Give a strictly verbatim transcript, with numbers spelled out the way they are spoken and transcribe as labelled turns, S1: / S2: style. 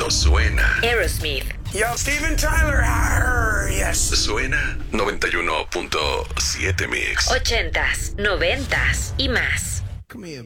S1: Esto suena.
S2: Aerosmith.
S3: Yo, Steven Tyler. Arr, yes.
S1: Suena noventa y uno punto siete Mix.
S2: Ochentas, noventas y más.
S3: Come here,